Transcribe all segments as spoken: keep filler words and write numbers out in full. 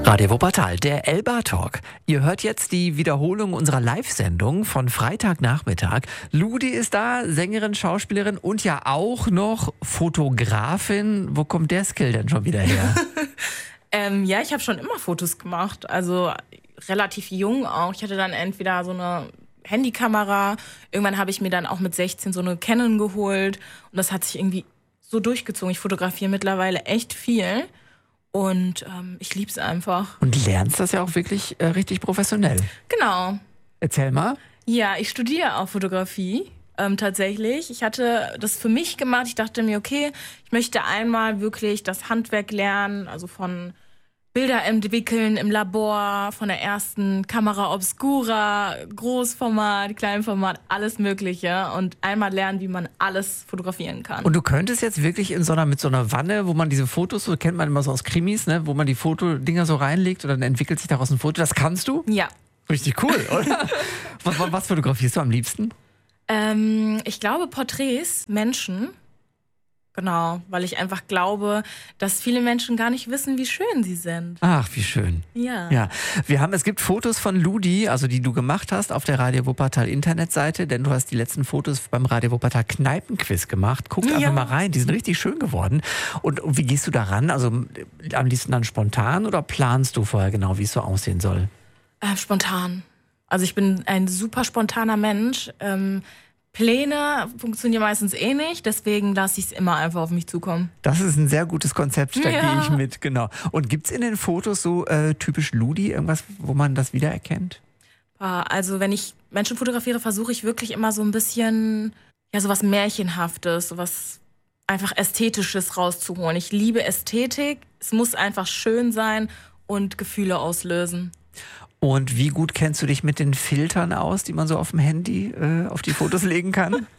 Radio Wuppertal, der Elba Talk. Ihr hört jetzt die Wiederholung unserer Live-Sendung von Freitagnachmittag. Ludi ist da, Sängerin, Schauspielerin und ja auch noch Fotografin. Wo kommt der Skill denn schon wieder her? ähm, ja, ich habe schon immer Fotos gemacht, also relativ jung auch. Ich hatte dann entweder so eine Handykamera, irgendwann habe ich mir dann auch mit sechzehn so eine Canon geholt und das hat sich irgendwie so durchgezogen. Ich fotografiere mittlerweile echt viel. Und ähm, ich lieb's einfach. Und lernst das ja auch wirklich äh, richtig professionell. Genau. Erzähl mal. Ja, ich studiere auch Fotografie, ähm, tatsächlich. Ich hatte das für mich gemacht. Ich dachte mir, okay, ich möchte einmal wirklich das Handwerk lernen, also von Bilder entwickeln im Labor, von der ersten Kamera Obscura, Großformat, Kleinformat, alles Mögliche. Und einmal lernen, wie man alles fotografieren kann. Und du könntest jetzt wirklich in so einer, mit so einer Wanne, wo man diese Fotos, so kennt man immer so aus Krimis, ne, wo man die Fotodinger so reinlegt und dann entwickelt sich daraus ein Foto. Das kannst du? Ja. Richtig cool, oder? was, was fotografierst du am liebsten? Ähm, ich glaube Porträts, Menschen. Genau, weil ich einfach glaube, dass viele Menschen gar nicht wissen, wie schön sie sind. Ach, wie schön. Ja. Ja, wir haben, es gibt Fotos von Ludi, also die du gemacht hast auf der Radio Wuppertal Internetseite, denn du hast die letzten Fotos beim Radio Wuppertal Kneipenquiz gemacht. Guckt einfach Ja. mal rein, die sind richtig schön geworden. Und, und wie gehst du da ran? Also am liebsten dann spontan oder planst du vorher genau, wie es so aussehen soll? Äh, spontan. Also ich bin ein super spontaner Mensch. Ähm, Pläne funktionieren meistens eh nicht, deswegen lasse ich es immer einfach auf mich zukommen. Das ist ein sehr gutes Konzept, da Ja. gehe ich mit, genau. Und gibt es in den Fotos so äh, typisch Ludi, irgendwas, wo man das wiedererkennt? Also wenn ich Menschen fotografiere, versuche ich wirklich immer so ein bisschen, ja, so was Märchenhaftes, so was einfach Ästhetisches rauszuholen. Ich liebe Ästhetik, es muss einfach schön sein und Gefühle auslösen. Und wie gut kennst du dich mit den Filtern aus, die man so auf dem Handy äh, auf die Fotos legen kann?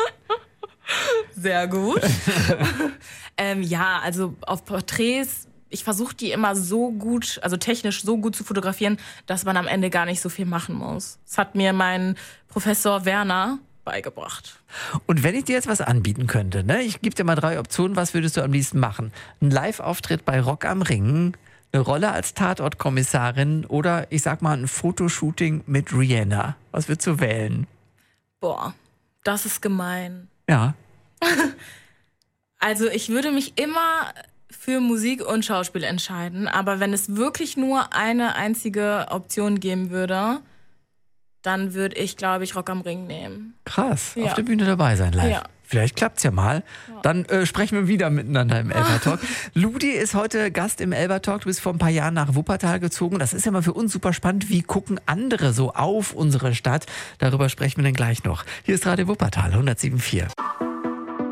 Sehr gut. ähm, ja, also auf Porträts, ich versuche die immer so gut, also technisch so gut zu fotografieren, dass man am Ende gar nicht so viel machen muss. Das hat mir mein Professor Werner beigebracht. Und wenn ich dir jetzt was anbieten könnte, ne? Ich gebe dir mal drei Optionen, was würdest du am liebsten machen? Ein Live-Auftritt bei Rock am Ring, eine Rolle als Tatortkommissarin oder ich sag mal ein Fotoshooting mit Rihanna. Was würdest du wählen? Boah, das ist gemein. Ja. Also ich würde mich immer für Musik und Schauspiel entscheiden, aber wenn es wirklich nur eine einzige Option geben würde, dann würde ich, glaube ich, Rock am Ring nehmen. Krass, Ja. auf der Bühne dabei sein live. Ja. Vielleicht klappt's ja mal. Ja. Dann äh, sprechen wir wieder miteinander im Elba Talk. Ludi ist heute Gast im Elba Talk. Du bist vor ein paar Jahren nach Wuppertal gezogen. Das ist ja mal für uns super spannend. Wie gucken andere so auf unsere Stadt? Darüber sprechen wir dann gleich noch. Hier ist Radio Wuppertal hundertsieben Komma vier.